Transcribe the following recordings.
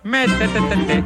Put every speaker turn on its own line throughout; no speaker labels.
Métete.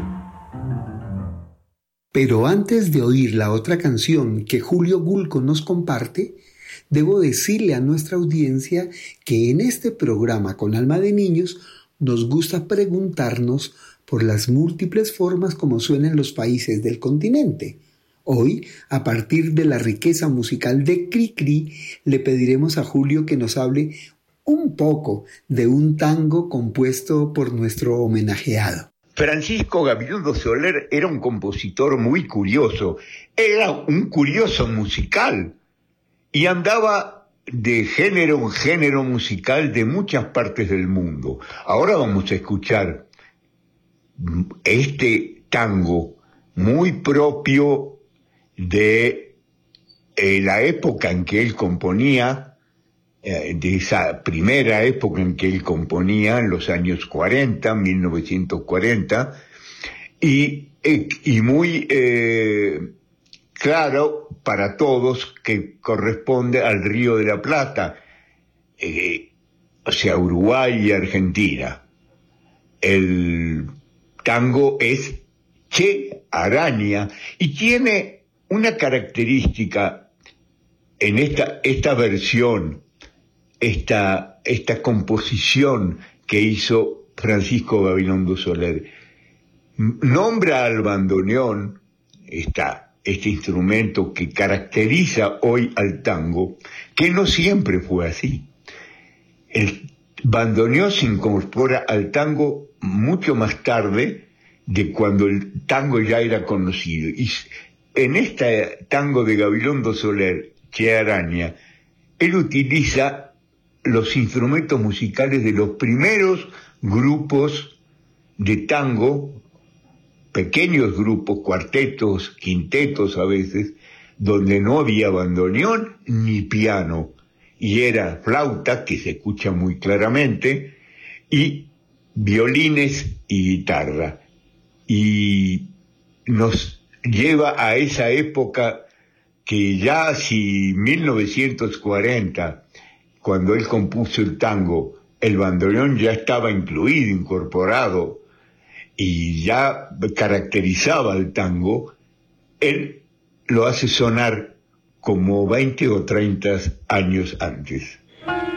Pero antes de oír la otra canción que Julio Gulco nos comparte, debo decirle a nuestra audiencia que en este programa con Alma de Niños nos gusta preguntarnos por las múltiples formas como suenan los países del continente. Hoy, a partir de la riqueza musical de Cricri, le pediremos a Julio que nos hable un poco de un tango compuesto por nuestro homenajeado.
Francisco Gabilondo Soler era un compositor muy curioso, era un curioso musical y andaba de género en género musical de muchas partes del mundo. Ahora vamos a escuchar este tango muy propio de la época en que él componía, de esa primera época en que él componía, en los años 40, 1940, y muy claro para todos que corresponde al Río de la Plata, o sea, Uruguay y Argentina. El tango es Che Araña y tiene una característica en esta versión, esta composición que hizo Francisco Gabilondo Soler. Nombra al bandoneón, este instrumento que caracteriza hoy al tango, que no siempre fue así. El bandoneón se incorpora al tango mucho más tarde de cuando el tango ya era conocido. Y en este tango de Gabilondo Soler, Che Araña, él utiliza los instrumentos musicales de los primeros grupos de tango, pequeños grupos, cuartetos, quintetos a veces, donde no había bandoneón ni piano, y era flauta, que se escucha muy claramente, y violines y guitarra. Y nos lleva a esa época que ya si 1940, cuando él compuso el tango, el bandoneón ya estaba incluido, incorporado, y ya caracterizaba el tango, él lo hace sonar como 20 o 30 años antes.